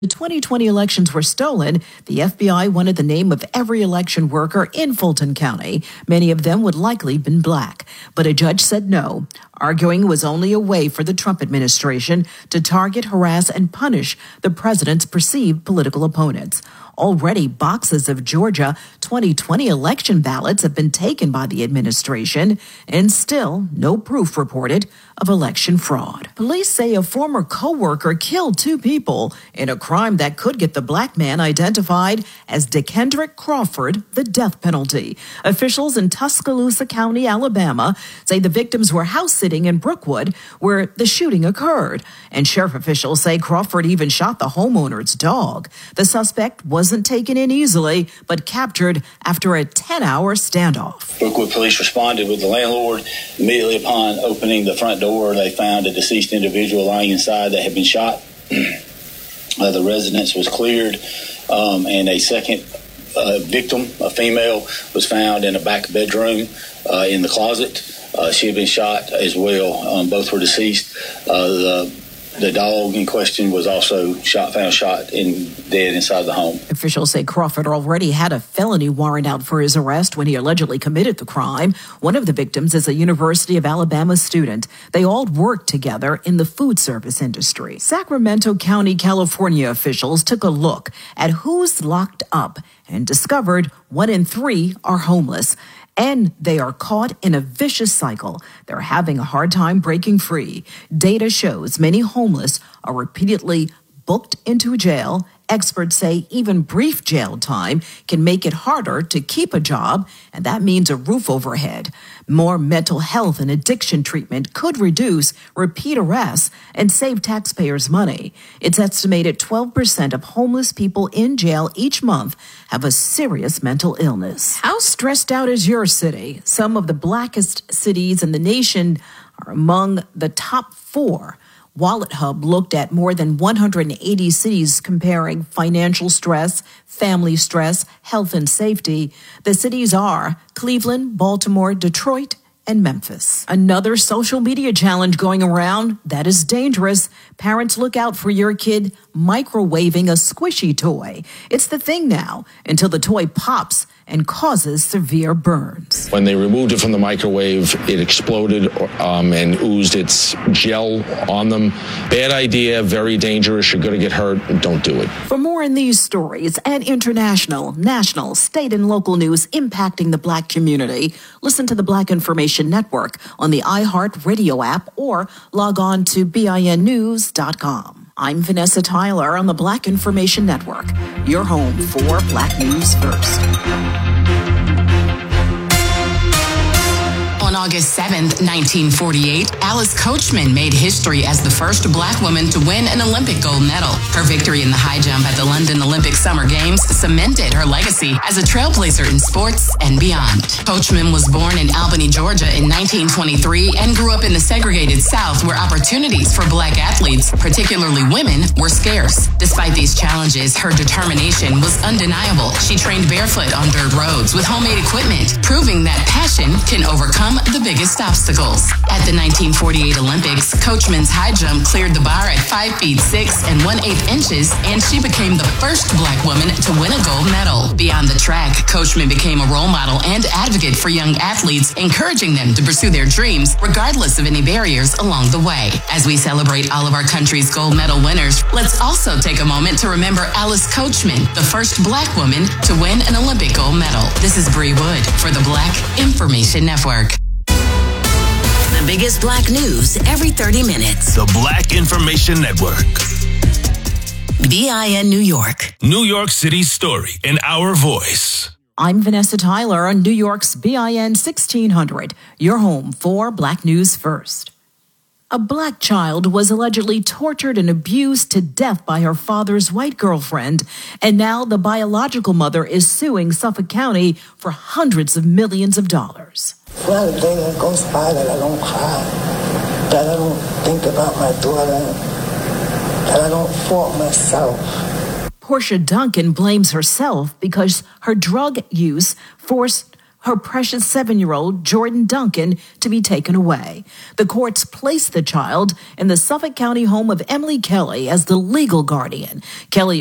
The 2020 elections were stolen. The FBI wanted the name of every election worker in Fulton County. Many of them would likely have been black. But a judge said no, arguing it was only a way for the Trump administration to target, harass, and punish the president's perceived political opponents. Already, boxes of Georgia 2020 election ballots have been taken by the administration, and still no proof reported of election fraud. Police say a former co-worker killed 2 people in a crime that could get the black man identified as DeKendrick Crawford the death penalty. Officials in Tuscaloosa County, Alabama, say the victims were house sitting in Brookwood, where the shooting occurred. And sheriff officials say Crawford even shot the homeowner's dog. The suspect wasn't taken in easily, but captured after a 10-hour standoff. Brookwood police responded with the landlord. Immediately upon opening the front door, they found a deceased individual lying inside that had been shot. The residence was cleared, and a second victim, a female, was found in a back bedroom in the closet. She had been shot as well. Both were deceased. The dog in question was also found shot and dead inside the home. Officials say Crawford already had a felony warrant out for his arrest when he allegedly committed the crime. One of the victims is a University of Alabama student. They all worked together in the food service industry. Sacramento County, California officials took a look at who's locked up and discovered 1 in 3 are homeless. And they are caught in a vicious cycle. They're having a hard time breaking free. Data shows many homeless are repeatedly booked into jail. Experts say even brief jail time can make it harder to keep a job, and that means a roof overhead. More mental health and addiction treatment could reduce repeat arrests and save taxpayers money. It's estimated 12% of homeless people in jail each month have a serious mental illness. How stressed out is your city? Some of the blackest cities in the nation are among the top 4. Wallet Hub looked at more than 180 cities comparing financial stress, family stress, health and safety. The cities are Cleveland, Baltimore, Detroit, and Memphis. Another social media challenge going around that is dangerous. Parents, look out for your kid microwaving a squishy toy. It's the thing now until the toy pops and causes severe burns. When they removed it from the microwave, it exploded and oozed its gel on them. Bad idea, very dangerous. You're going to get hurt. Don't do it. For more in these stories and international, national, state, and local news impacting the black community, listen to the Black Information Network on the iHeartRadio app or log on to BINnews.com. I'm Vanessa Tyler on the Black Information Network, your home for Black News First. On August 7th, 1948, Alice Coachman made history as the first black woman to win an Olympic gold medal. Her victory in the high jump at the London Olympic Summer Games cemented her legacy as a trailblazer in sports and beyond. Coachman was born in Albany, Georgia in 1923 and grew up in the segregated South where opportunities for black athletes, particularly women, were scarce. Despite these challenges, her determination was undeniable. She trained barefoot on dirt roads with homemade equipment, proving that passion can overcome the biggest obstacles. At the 1948 Olympics, Coachman's high jump cleared the bar at 5 feet 6 and 1/8 inches, and she became the first black woman to win a gold medal. Beyond the track, Coachman became a role model and advocate for young athletes, encouraging them to pursue their dreams regardless of any barriers along the way. As we celebrate all of our country's gold medal winners, let's also take a moment to remember Alice Coachman, the first black woman to win an Olympic gold medal. This is Bree Wood for the Black Information Network. The biggest black news every 30 minutes. The Black Information Network. BIN New York. New York City's story in our voice. I'm Vanessa Tyler on New York's BIN 1600, your home for Black News First. A black child was allegedly tortured and abused to death by her father's white girlfriend, and now the biological mother is suing Suffolk County for hundreds of millions of dollars. It's not a day that goes by that I don't cry, that I don't think about my daughter, that I don't fault myself. Portia Duncan blames herself because her drug use forced her precious 7-year-old Jordan Duncan to be taken away. The courts placed the child in the Suffolk County home of Emily Kelly as the legal guardian. Kelly